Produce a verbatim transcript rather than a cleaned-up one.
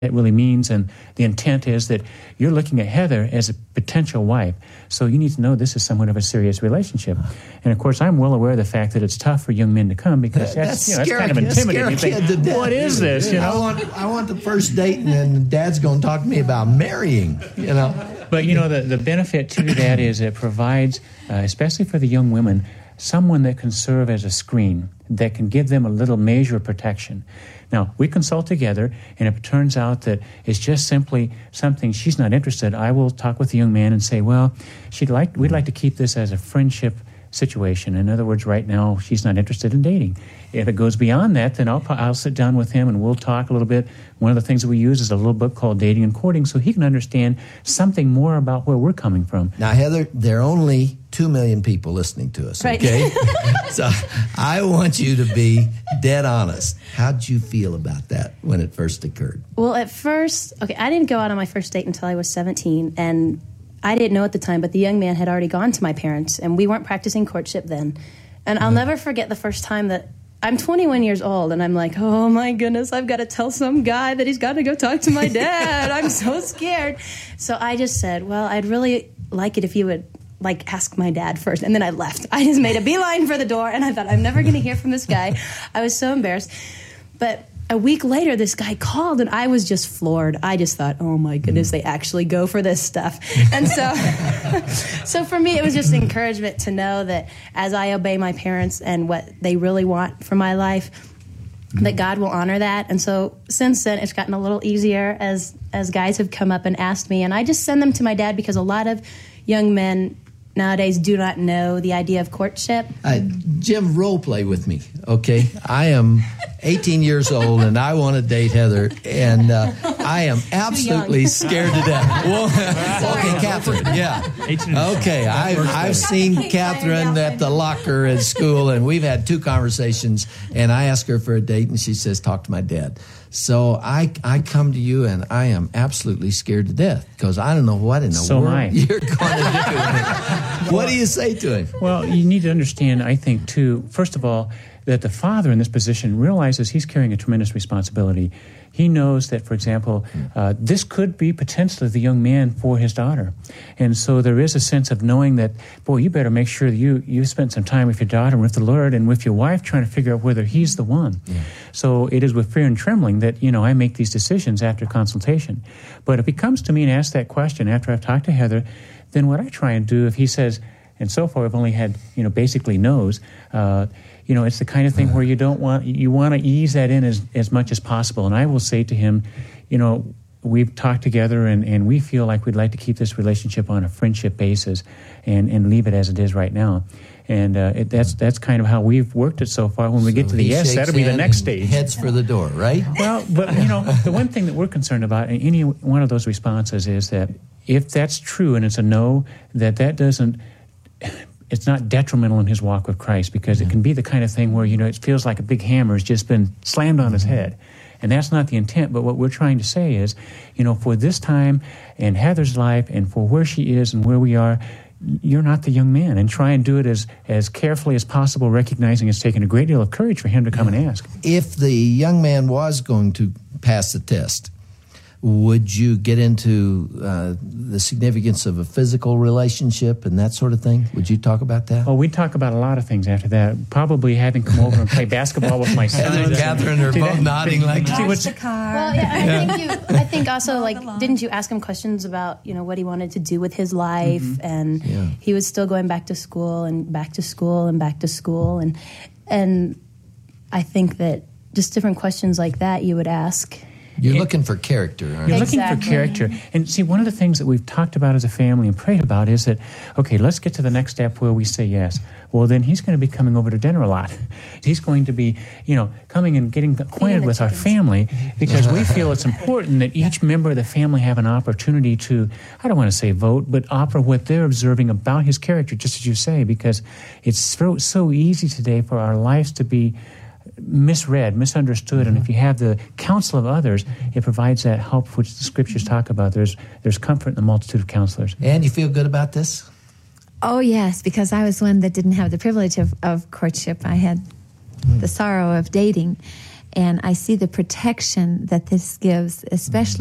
it really means, and the intent is that you're looking at Heather as a potential wife. So you need to know this is somewhat of a serious relationship. And of course, I'm well aware of the fact that it's tough for young men to come because that, that's, that's, you know, that's scary, kind of intimidating. You think, death, what is this? You know, I want, I want the first date, and then Dad's going to talk to me about marrying. You know, but you know the the benefit to that is it provides, uh, especially for the young women, someone that can serve as a screen that can give them a little measure of protection. Now, we consult together, and if it turns out that it's just simply something she's not interested, I will talk with the young man and say, well, she'd like, we'd like to keep this as a friendship situation. In other words, right now, she's not interested in dating. If it goes beyond that, then I'll, I'll sit down with him and we'll talk a little bit. One of the things that we use is a little book called Dating and Courting, so he can understand something more about where we're coming from. Now, Heather, there are only two million people listening to us, right. Okay? So I want you to be dead honest. How'd you feel about that when it first occurred? Well, at first, okay, I didn't go out on my first date until I was seventeen, and I didn't know at the time, but the young man had already gone to my parents, and we weren't practicing courtship then. And I'll never forget the first time that I'm twenty-one years old, and I'm like, oh my goodness, I've got to tell some guy that he's got to go talk to my dad. I'm so scared. So I just said, well, I'd really like it if you would, like, ask my dad first. And then I left. I just made a beeline for the door, and I thought, I'm never going to hear from this guy. I was so embarrassed. But a week later, this guy called, and I was just floored. I just thought, oh my goodness, they actually go for this stuff. And so, so for me, it was just encouragement to know that as I obey my parents and what they really want for my life, that God will honor that. And so since then, it's gotten a little easier as as guys have come up and asked me. And I just send them to my dad because a lot of young men nowadays do not know the idea of courtship. Uh, Jim, role play with me, okay? I am eighteen years old, and I want to date Heather, and uh, I am absolutely scared to death. Well, okay, Catherine, yeah. Okay, I've, I've seen Catherine at the locker at school, and we've had two conversations, and I ask her for a date, and she says, talk to my dad. So I I come to you, and I am absolutely scared to death because I don't know what in the so world you're going to do. What do you say to him? Well, you need to understand, I think, too, first of all, that the father in this position realizes he's carrying a tremendous responsibility. He knows that, for example, uh, this could be potentially the young man for his daughter. And so there is a sense of knowing that, boy, you better make sure that you, you spend some time with your daughter and with the Lord and with your wife trying to figure out whether he's the one. Yeah. So it is with fear and trembling that, you know, I make these decisions after consultation. But if he comes to me and asks that question after I've talked to Heather, then what I try and do, if he says, and so far I've only had, you know, basically no's, uh, you know, it's the kind of thing where you don't want, you want to ease that in as, as much as possible. And I will say to him, you know, we've talked together and, and we feel like we'd like to keep this relationship on a friendship basis and, and leave it as it is right now. And uh, it, that's that's kind of how we've worked it so far. When we so get to the yes, that'll be the next stage. Heads for the door, right? Well, but, you know, the one thing that we're concerned about in any one of those responses is that if that's true and it's a no, that that doesn't... it's not detrimental in his walk with Christ because yeah. it can be the kind of thing where, you know, it feels like a big hammer has just been slammed on mm-hmm. his head. And that's not the intent, but what we're trying to say is, you know, for this time in Heather's life and for where she is and where we are, you're not the young man. And try and do it as, as carefully as possible, recognizing it's taken a great deal of courage for him to come yeah. and ask. If the young man was going to pass the test, would you get into uh, the significance of a physical relationship and that sort of thing? Would you talk about that? Oh, we'd talk about a lot of things after that. Probably having come over and play basketball with my son. And Catherine are both that? nodding like that. Well, yeah, I think you. I think also, like, didn't you ask him questions about, you know, what he wanted to do with his life, mm-hmm. and yeah. he was still going back to school and back to school and back to school, and and I think that just different questions like that you would ask. You're looking for character, aren't you? You're exactly. looking for character. And see, one of the things that we've talked about as a family and prayed about is that, okay, let's get to the next step where we say yes. Well, then he's going to be coming over to dinner a lot. He's going to be, you know, coming and getting acquainted with our family because we feel it's important that each member of the family have an opportunity to, I don't want to say vote, but offer what they're observing about his character, just as you say, because it's so, so easy today for our lives to be misread, misunderstood, and if you have the counsel of others, it provides that help which the scriptures talk about. There's there's comfort in the multitude of counselors. And you feel good about this? Oh, yes, because I was one that didn't have the privilege of, of courtship. I had the sorrow of dating. and I see the protection that this gives, especially